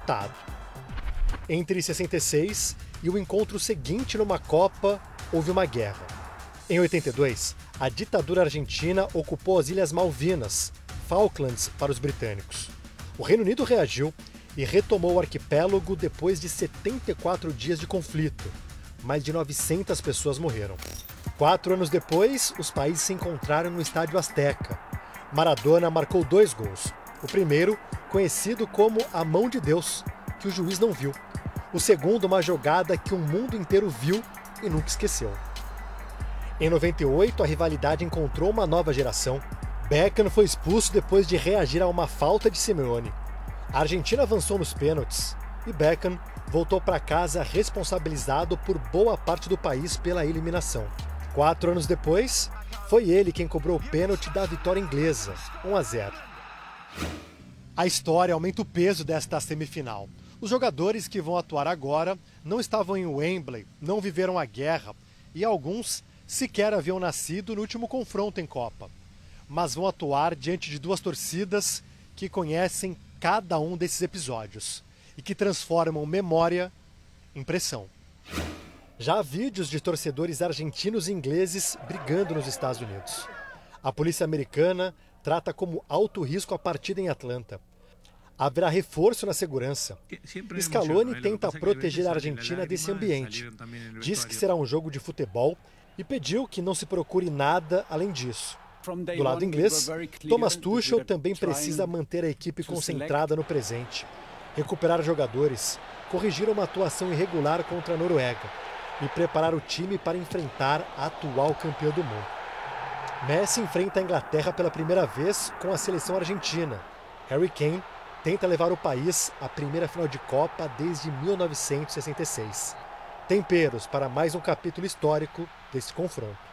disputado. Entre 66 e o encontro seguinte numa Copa, houve uma guerra. Em 82, a ditadura argentina ocupou as Ilhas Malvinas, Falklands para os britânicos. O Reino Unido reagiu e retomou o arquipélago depois de 74 dias de conflito. Mais de 900 pessoas morreram. 4 anos depois, os países se encontraram no Estádio Azteca. Maradona marcou 2 gols. O primeiro, conhecido como a mão de Deus, que o juiz não viu. O segundo, uma jogada que o mundo inteiro viu e nunca esqueceu. Em 98, a rivalidade encontrou uma nova geração. Beckham foi expulso depois de reagir a uma falta de Simeone. A Argentina avançou nos pênaltis e Beckham voltou para casa responsabilizado por boa parte do país pela eliminação. 4 anos depois, foi ele quem cobrou o pênalti da vitória inglesa, 1-0. A história aumenta o peso desta semifinal. Os jogadores que vão atuar agora não estavam em Wembley, não viveram a guerra e alguns sequer haviam nascido no último confronto em Copa. Mas vão atuar diante de 2 torcidas que conhecem cada um desses episódios e que transformam memória em pressão. Já há vídeos de torcedores argentinos e ingleses brigando nos Estados Unidos. A polícia americana trata como alto risco a partida em Atlanta. Haverá reforço na segurança. Scaloni tenta proteger a Argentina desse ambiente. Diz que será um jogo de futebol e pediu que não se procure nada além disso. Do lado inglês, Thomas Tuchel também precisa manter a equipe concentrada no presente, recuperar jogadores, corrigir uma atuação irregular contra a Noruega e preparar o time para enfrentar a atual campeã do mundo. Messi enfrenta a Inglaterra pela primeira vez com a seleção argentina. Harry Kane tenta levar o país à primeira final de Copa desde 1966. Temperos para mais um capítulo histórico desse confronto.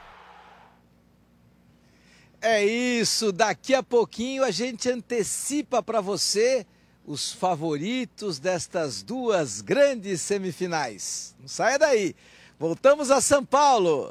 É isso, daqui a pouquinho a gente antecipa para você os favoritos destas 2 grandes semifinais. Não saia daí, voltamos a São Paulo.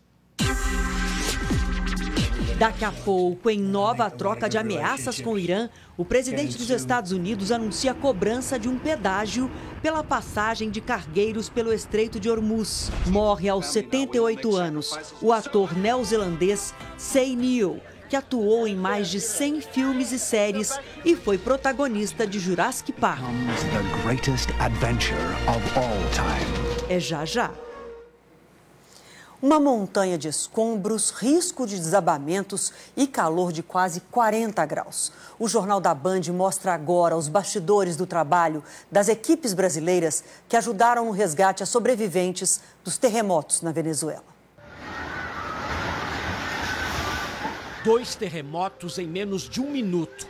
Daqui a pouco, em nova troca de ameaças com o Irã, o presidente dos Estados Unidos anuncia a cobrança de um pedágio pela passagem de cargueiros pelo Estreito de Hormuz. Morre aos 78 anos o ator neozelandês Say Neill, que atuou em mais de 100 filmes e séries e foi protagonista de Jurassic Park. É já já. Uma montanha de escombros, risco de desabamentos e calor de quase 40 graus. O Jornal da Band mostra agora os bastidores do trabalho das equipes brasileiras que ajudaram no resgate a sobreviventes dos terremotos na Venezuela. 2 terremotos em menos de 1 minuto.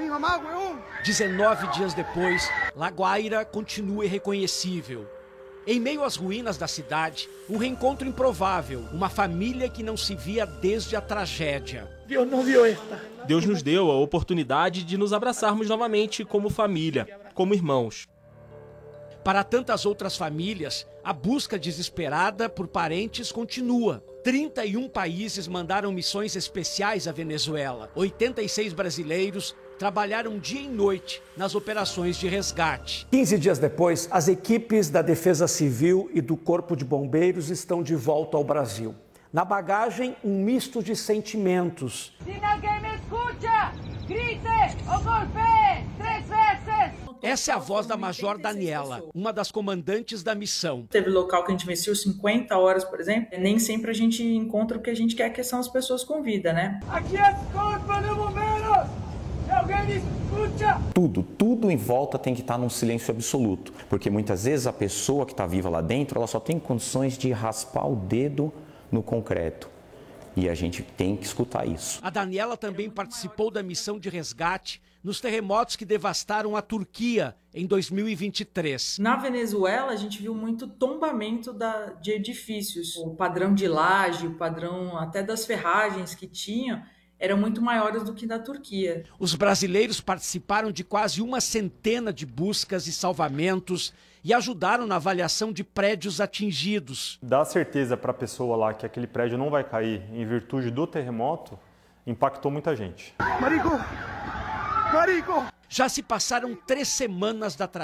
19 dias depois, La Guaira continua irreconhecível. Em meio às ruínas da cidade, um reencontro improvável, uma família que não se via desde a tragédia. Deus nos deu a oportunidade de nos abraçarmos novamente como família, como irmãos. Para tantas outras famílias, a busca desesperada por parentes continua. 31 países mandaram missões especiais à Venezuela. 86 brasileiros trabalharam dia e noite nas operações de resgate. 15 dias depois, as equipes da Defesa Civil e do Corpo de Bombeiros estão de volta ao Brasil. Na bagagem, um misto de sentimentos. Se alguém me escuta, grite ou golpeie 3 vezes. Essa é a voz da Major Daniela, uma das comandantes da missão. Teve local que a gente venceu 50 horas, por exemplo. Nem sempre a gente encontra o que a gente quer, que são as pessoas com vida, né? Aqui é Corpo de Bombeiros! Se alguém me escuta! Tudo em volta tem que estar num silêncio absoluto. Porque muitas vezes a pessoa que está viva lá dentro, ela só tem condições de raspar o dedo no concreto. E a gente tem que escutar isso. A Daniela também participou da missão de resgate nos terremotos que devastaram a Turquia em 2023. Na Venezuela, a gente viu muito tombamento de edifícios. O padrão de laje, o padrão até das ferragens que tinham, eram muito maiores do que da Turquia. Os brasileiros participaram de quase 100 de buscas e salvamentos e ajudaram na avaliação de prédios atingidos. Dar certeza para a pessoa lá que aquele prédio não vai cair em virtude do terremoto impactou muita gente. Já se passaram 3 semanas da tragédia.